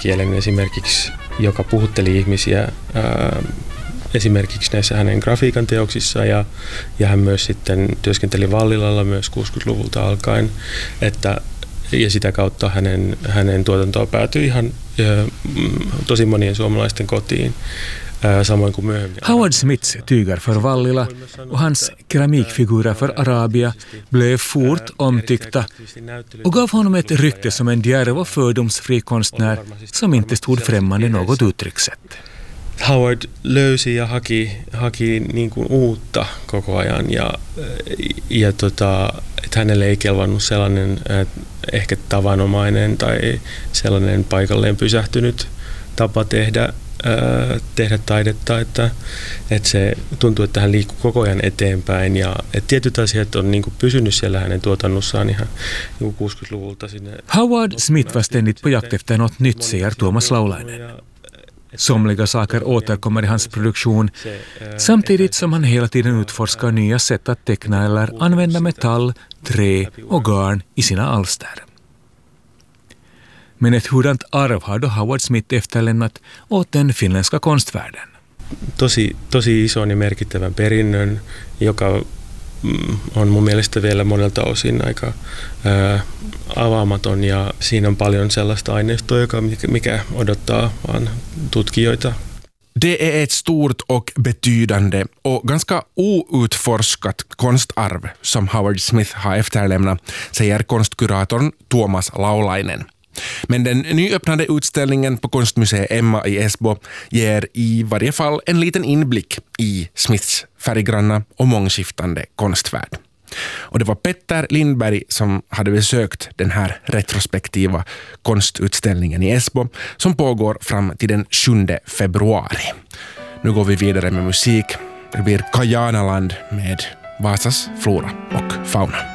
äänikielen esimerkiksi, joka puhutteli ihmisiä esimerkiksi näissä hänen grafiikan teoksissa ja hän myös sitten työskenteli Vallilalla myös 60-luvulta alkaen, ja sitä kautta hänen tuotantoa päätyi ihan tosi monien suomalaisten kotiin, samoin kuin myöhemmin. Howard Smiths tyger för Vallila och hans keramikfigurer för Arabia blev fort omtyckta och gav honom ett rykte som en djärv och fördomsfri konstnär som inte stod främmande något uttryckssätt. Howard löysi ja haki niin kuin uutta koko ajan ja että hänelle ei kelvannut sellainen ehkä tavanomainen tai sellainen paikalleen pysähtynyt tapa tehdä taidetta, että se tuntuu, että hän liikkuu koko ajan eteenpäin ja että tietyt asiat on niin kuin pysynyt siellä hänen tuotannossaan ihan niin 60-luvulta sinne. Howard Smith var ständigt på jakt efter något nytt, säger Tuomas Laulainen. Somliga saker återkommer i hans produktion, samtidigt som han hela tiden utforskar nya sätt att teckna eller använda metall, trä och garn i sina alster. Men ett hurdant arv har då Howard Smith efterlämnat åt den finländska konstvärlden. Tosi ison ja merkittävän perinnön, joka on mun mielestä vielä monelta osin aika avaamaton ja siinä on paljon sellaista aineistoa, mikä odottaa vaan tutkijoita. Det är ett stort och betydande och ganska outforskat konstarv som Howard Smith har efterlämnat, säger konstkuratorn Tuomas Laulainen. Men den nyöppnade utställningen på Konstmuseet Emma i Esbo ger i varje fall en liten inblick i Smiths färggranna och mångskiftande konstvärld. Och det var Petter Lindberg som hade besökt den här retrospektiva konstutställningen i Esbo som pågår fram till den 7 februari. Nu går vi vidare med musik. Det blir Kajanaland med Vasas flora och fauna.